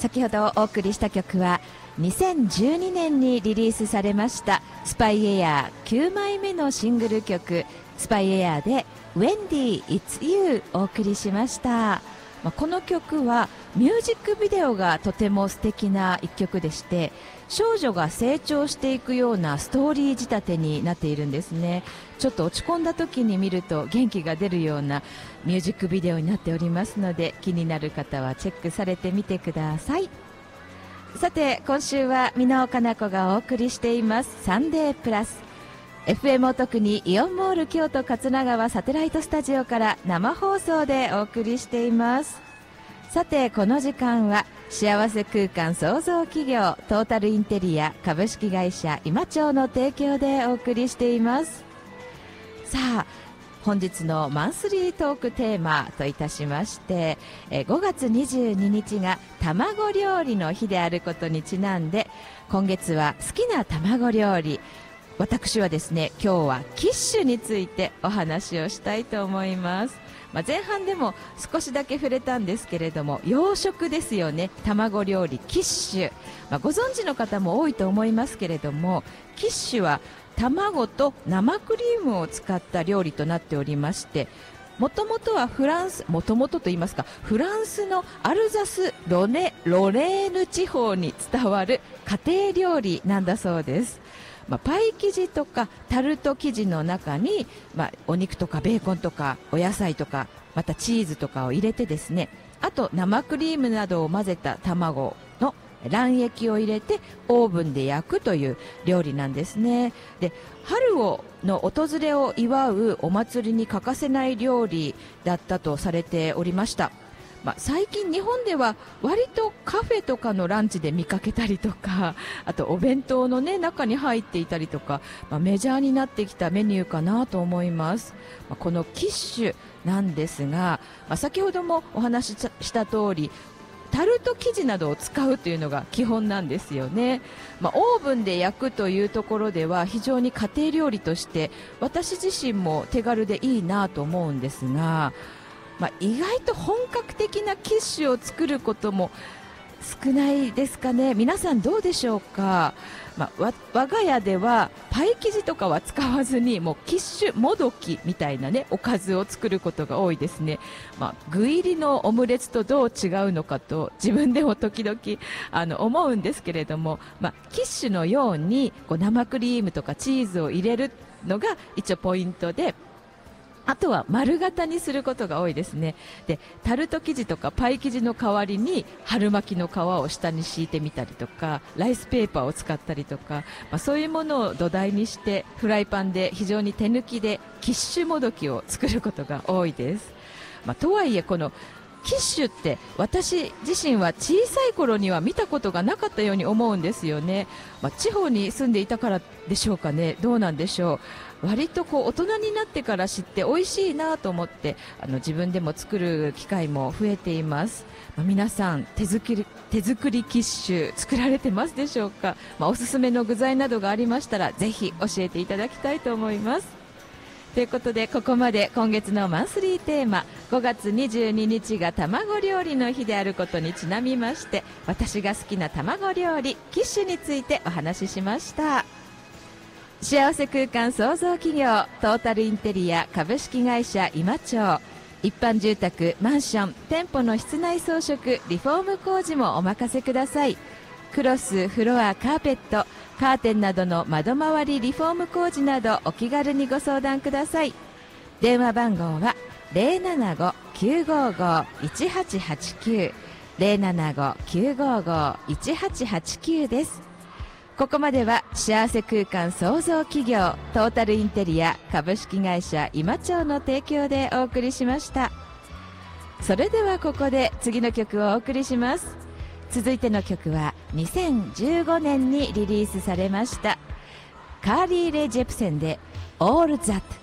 先ほどお送りした曲は2012年にリリースされましたスパイエア9枚目のシングル曲スパイエアで Wendy It's You お送りしました。この曲はミュージックビデオがとても素敵な一曲でして、少女が成長していくようなストーリー仕立てになっているんですね。ちょっと落ち込んだ時に見ると元気が出るようなミュージックビデオになっておりますので、気になる方はチェックされてみてください。さて今週は箕尾かな子がお送りしていますサンデープラス。 FM を特にイオンモール京都桂川サテライトスタジオから生放送でお送りしています。さてこの時間は幸せ空間創造企業トータルインテリア株式会社今町の提供でお送りしています。さあ本日のマンスリートークテーマといたしまして5月22日が卵料理の日であることにちなんで、今月は好きな卵料理、私はですね今日はキッシュについてお話をしたいと思います。前半でも少しだけ触れたんですけれども、洋食ですよね。卵料理キッシュ、ご存知の方も多いと思いますけれども、キッシュは卵と生クリームを使った料理となっておりまして、もともとはフランスのアルザスロレーヌ地方に伝わる家庭料理なんだそうです。パイ生地とかタルト生地の中に、お肉とかベーコンとかお野菜とかまたチーズとかを入れてですね、あと生クリームなどを混ぜた卵の卵液を入れてオーブンで焼くという料理なんですね。で、春の訪れを祝うお祭りに欠かせない料理だったとされておりました。最近日本では割とカフェとかのランチで見かけたりとか、あとお弁当の、中に入っていたりとか、メジャーになってきたメニューかなと思います。このキッシュなんですが、先ほどもお話しした通りタルト生地などを使うというのが基本なんですよね。オーブンで焼くというところでは非常に家庭料理として私自身も手軽でいいなと思うんですが、意外と本格的なキッシュを作ることも少ないですかね。皆さんどうでしょうか。我が家ではパイ生地とかは使わずにもうキッシュもどきみたいなおかずを作ることが多いですね。具入りのオムレツとどう違うのかと自分でも時々思うんですけれども、キッシュのように生クリームとかチーズを入れるのが一応ポイントで、あとは丸型にすることが多いですね。で、タルト生地とかパイ生地の代わりに春巻きの皮を下に敷いてみたりとか、ライスペーパーを使ったりとか、そういうものを土台にしてフライパンで非常に手抜きでキッシュもどきを作ることが多いです。とはいえこのキッシュって私自身は小さい頃には見たことがなかったように思うんですよね。地方に住んでいたからでしょうかね。どうなんでしょう。割と大人になってから知って美味しいなと思って自分でも作る機会も増えています。皆さん手作りキッシュ作られてますでしょうか。おすすめの具材などがありましたらぜひ教えていただきたいと思います。ということでここまで今月のマンスリーテーマ5月22日が卵料理の日であることにちなみまして、私が好きな卵料理キッシュについてお話ししました。幸せ空間創造企業トータルインテリア株式会社今町、一般住宅マンション店舗の室内装飾リフォーム工事もお任せください。クロスフロアカーペットカーテンなどの窓周りリフォーム工事などお気軽にご相談ください。電話番号は 075-955-1889 075-955-1889 です。ここまでは幸せ空間創造企業トータルインテリア株式会社今町の提供でお送りしました。それではここで次の曲をお送りします。続いての曲は2015年にリリースされましたカーリー・レイ・ジェプセンで All That。